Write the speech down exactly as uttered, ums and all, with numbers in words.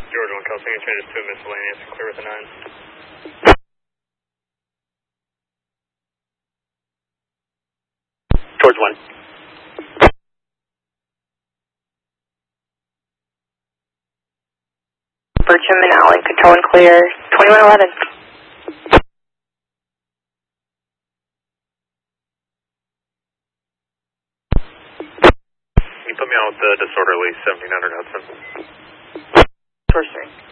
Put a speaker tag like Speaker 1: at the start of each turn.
Speaker 1: George one, California, changes to a miscellaneous, clear with a nine. George one.
Speaker 2: Bircham and Allen, control and clear, twenty-one eleven.
Speaker 1: Can you put me on with the disorderly seventeen hundred Hudson?
Speaker 2: Source three.